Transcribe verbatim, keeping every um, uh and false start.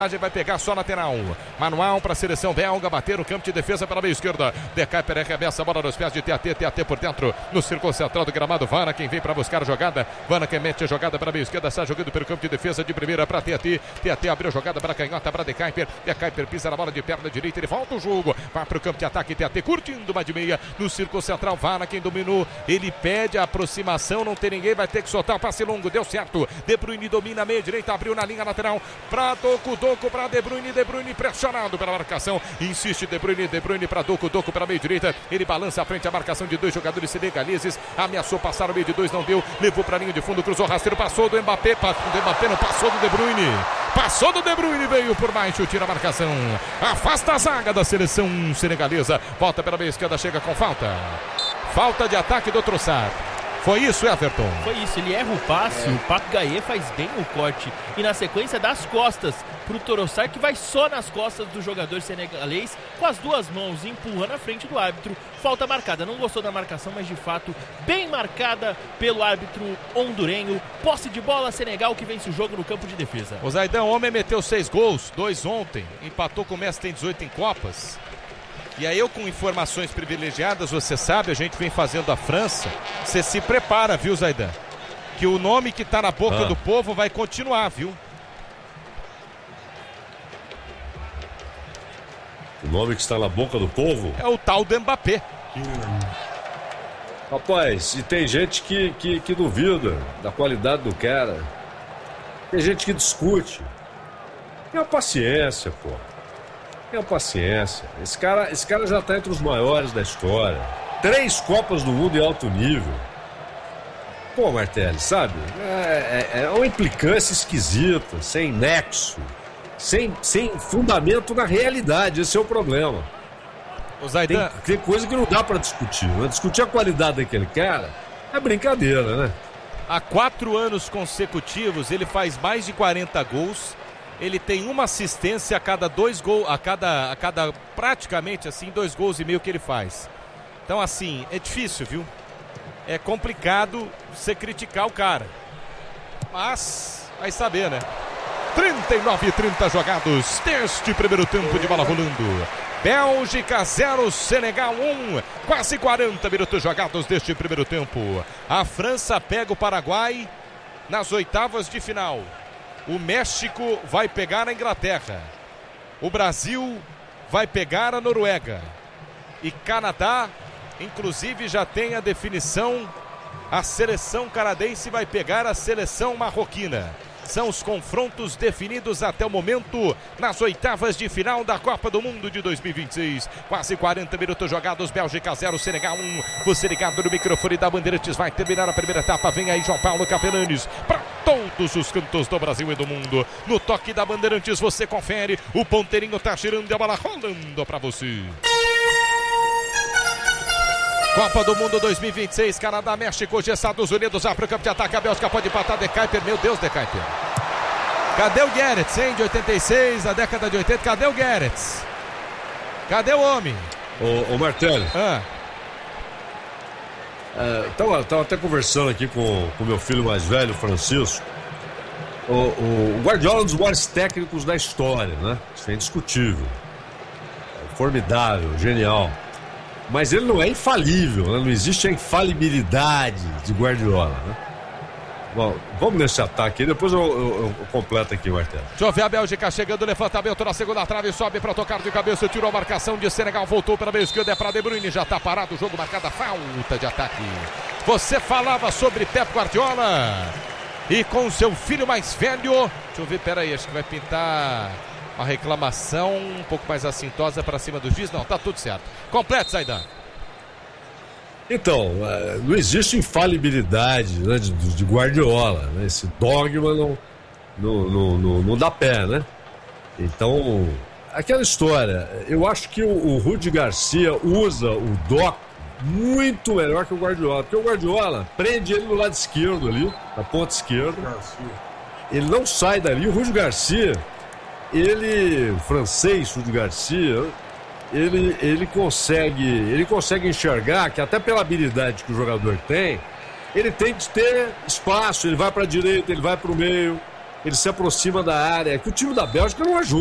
Vai pegar só lateral. Manual para a seleção belga. Bater no campo de defesa pela meia esquerda. De Kuyper arremessa a bola nos pés de T A T. T A T por dentro. No círculo central do gramado. Vana quem vem para buscar a jogada. Vana quem mete a jogada para a meia esquerda. Sai jogando pelo campo de defesa de primeira para T A T. T A T abriu a jogada para a canhota para De Kuyper. De Kuyper pisa na bola de perna direita. Ele volta o jogo. Vai para o campo de ataque. T A T curtindo uma de meia. No círculo central. Vana quem dominou. Ele pede a aproximação. Não tem ninguém. Vai ter que soltar o passe longo. Deu certo. De Bruyne domina a meia direita. Abriu na linha lateral. Para Doku. Doku para De Bruyne. De Bruyne pressionado pela marcação, insiste De Bruyne, De Bruyne para Doku, Doku para meio direita, ele balança à frente a marcação de dois jogadores senegaleses, ameaçou passar no meio de dois, não deu, levou para a linha de fundo, cruzou rasteiro, passou do Mbappé, passou do Mbappé, não passou do De Bruyne, passou do De Bruyne, veio por baixo, tira a marcação, afasta a zaga da seleção senegalesa, volta pela meia esquerda, chega com falta, falta de ataque do Trossard. Foi isso, Everton? Foi isso, ele erra o passe, é. O Pape Gayet faz bem o corte e na sequência das costas pro Trossard, que vai só nas costas do jogador senegalês com as duas mãos empurrando na frente do árbitro. Falta marcada, não gostou da marcação, mas de fato bem marcada pelo árbitro hondurenho. Posse de bola, Senegal que vence o jogo no campo de defesa. O Zaidan, o homem meteu seis gols, dois ontem, empatou com o Messi, tem dezoito em Copas. E aí eu com informações privilegiadas, você sabe, a gente vem fazendo a França, você se prepara, viu, Zaidan? Que o nome que tá na boca ah. do povo vai continuar, viu? O nome que está na boca do povo? É o tal do Mbappé. Hum. Rapaz, e tem gente que, que, que duvida da qualidade do cara. Tem gente que discute. Tenha paciência, pô. Tenha paciência. Esse cara, esse cara já está entre os maiores da história. Três Copas do Mundo em alto nível. Pô, Martelli, sabe? É, é, é uma implicância esquisita, sem nexo, sem, sem fundamento na realidade. Esse é o problema. O Zaidan... tem, tem coisa que não dá para discutir. Né? Discutir a qualidade daquele cara é brincadeira, né? Há quatro anos consecutivos ele faz mais de quarenta gols. Ele tem uma assistência a cada dois gols, a cada, a cada praticamente assim, dois gols e meio que ele faz. Então assim, é difícil, viu? É complicado você criticar o cara. Mas, vai saber, né? trinta e nove e trinta jogados deste primeiro tempo de bola rolando. Bélgica zero, Senegal um. Quase quarenta minutos jogados deste primeiro tempo. A França pega o Paraguai nas oitavas de final. O México vai pegar a Inglaterra. O Brasil vai pegar a Noruega. E Canadá, inclusive, já tem a definição. A seleção canadense vai pegar a seleção marroquina. São os confrontos definidos até o momento nas oitavas de final da Copa do Mundo de dois mil e vinte e seis. Quase quarenta minutos jogados, Bélgica zero, Senegal um. Você ligado no microfone da Bandeirantes, vai terminar a primeira etapa. Vem aí João Paulo Capelanes para todos os cantos do Brasil e do mundo. No toque da Bandeirantes você confere. O ponteirinho tá girando e a bola rolando para você. Copa do Mundo dois mil e vinte e seis, Canadá, México, hoje Estados Unidos, vai para o campo de ataque, a Bélgica pode empatar, De Kuyper, meu Deus, De Kuyper. Cadê o Gerrits, hein, de oitenta e seis, na década de oitenta, cadê o Gerrits? Cadê o homem? Ô, ô Martelli. Ah. É, tava, tava até conversando aqui com o meu filho mais velho, Francisco. O, o, o Guardiola é um dos maiores técnicos da história, né? Isso é indiscutível. É formidável, genial. Mas ele não é infalível, né? Não existe a infalibilidade de Guardiola, né? Bom, vamos nesse ataque aí, depois eu, eu, eu completo aqui o Martelli. Deixa eu ver a Bélgica chegando, levantamento na segunda trave, sobe para tocar de cabeça, tirou a marcação de Senegal, voltou para a meia esquerda, é para De Bruyne, já está parado o jogo, marcada falta de ataque. Você falava sobre Pep Guardiola e com seu filho mais velho, deixa eu ver, peraí, acho que vai pintar... uma reclamação um pouco mais assintosa para cima do juiz. Não, tá tudo certo. Completo, Zaidan. Então, não existe infalibilidade, né, de, de Guardiola, né? Esse dogma não, não, não, não, não dá pé, né? Então, aquela história, eu acho que o, o Rudi Garcia usa o Doc muito melhor que o Guardiola, porque o Guardiola prende ele no lado esquerdo ali, na ponta esquerda. Ele não sai dali. O Rudi Garcia, ele, o francês Rudi Garcia, ele, ele, consegue, ele consegue enxergar que até pela habilidade que o jogador tem, ele tem que ter espaço, ele vai para a direita, ele vai para o meio, ele se aproxima da área, que o time da Bélgica não ajuda.